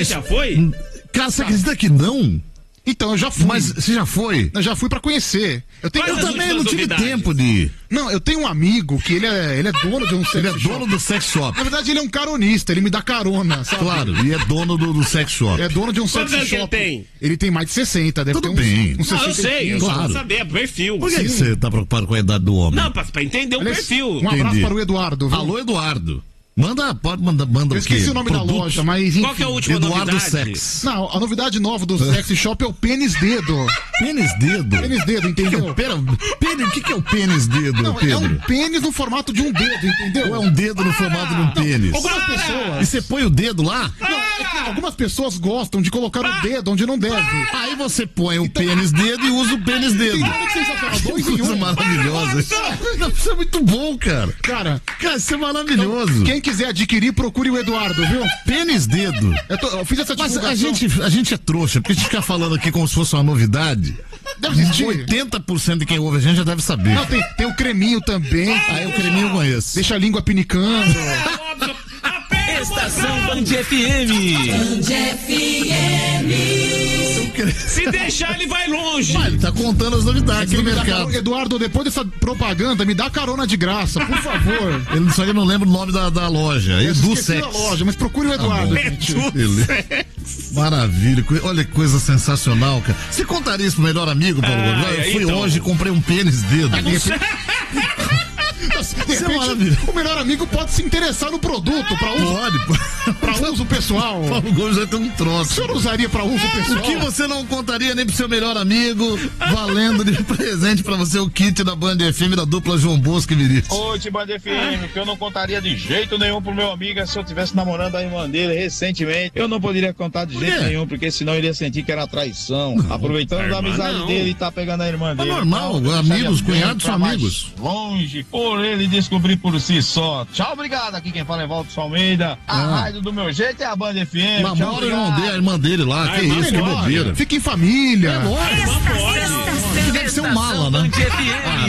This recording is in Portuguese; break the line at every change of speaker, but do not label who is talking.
já foi?
Cara, você acredita que não?
Então, eu já fui.
Mas você já foi?
Eu já fui pra conhecer. Eu
também não tive tempo de ir.
Não, eu tenho um amigo que ele é dono de um sex shop.
Ele é dono do sex shop.
Na verdade, ele é um caronista, ele me dá carona, sabe?
Claro, e é dono do sex shop.
É dono de um sex shop.
Que ele tem?
Ele tem mais de 60, deve
Tudo
ter
bem.
uns
Não, eu
65.
sei, eu
claro.
só pra saber, é perfil.
Por que você tá preocupado com a idade do homem?
Não, pra entender o
Aliás,
perfil.
Um abraço
Entendi.
para o Eduardo, viu?
Alô, Eduardo. Pode mandar
Eu
o quê?
esqueci o nome da
Produto?
loja, mas enfim.
Qual que é a última
Eduardo
novidade?
Sex.
Não, a novidade nova do sex shop é o pênis dedo.
Pênis dedo?
Pênis dedo, entendeu?
Pera, o que é o pênis dedo,
Não,
Pedro?
é um pênis no formato de um dedo, entendeu?
Ou é um dedo no formato de um pênis?
Algumas pessoas.
E você põe o dedo lá?
Não, é que algumas pessoas gostam de colocar o dedo onde não deve.
Aí você põe o pênis dedo e usa o pênis dedo.
Então, olha que sensacional,
Que
dois em
coisa
um.
maravilhosa. Não, isso é muito bom, cara.
Cara,
Isso é maravilhoso.
quem quiser adquirir, procure o Eduardo, viu?
Pênis dedo.
Eu fiz essa
Mas
divulgação.
a gente é trouxa, porque a gente fica falando aqui como se fosse uma novidade.
Deve existir.
80% de quem ouve a gente já deve saber.
Não, tem o creminho também.
Aí o creminho eu conheço.
Deixa a língua pinicando.
Estação Band FM.
Se deixar, ele vai longe.
Ele tá contando as novidades do
Me dá
mercado.
carona. Eduardo, depois dessa propaganda, me dá carona de graça, por favor.
Ele só que não lembra o nome da loja.
Eu
Edu
esqueci
Sex.
da loja, mas procure o Eduardo,
bom.
gente.
Ele- Maravilha, olha que coisa sensacional, cara. Você contaria isso pro melhor amigo, Paulo? Eu fui
então.
hoje e comprei um pênis dedo.
De
Isso é
repente,
maravilhoso.
o melhor amigo pode se interessar no produto pra uso pessoal.
Paulo Gomes vai ter um
O
troço.
senhor usaria pra uso pessoal?
O que você não contaria nem pro seu melhor amigo, valendo de presente pra você o kit da Band FM da dupla João Bosco e Vinícius.
Oi, Band FM, que eu não contaria de jeito nenhum pro meu amigo se eu tivesse namorando a irmã dele recentemente. Eu não poderia contar de jeito nenhum, porque senão ele ia sentir que era traição. Aproveitando da amizade dele e tá pegando a irmã dele.
normal,
Então, eu
amigos,
deixaria
cunhados
pra
são
mais
amigos.
Longe, por ele descobrir por si só. Tchau, obrigado. Aqui quem fala é Valdo Almeida. A rádio do meu jeito é a Band FM. Tchau,
Namora
obrigado.
a irmã dele lá, que
irmã
isso, que
melhor.
bobeira.
Fica em família.
Deve ser um mala, né?
Band FM.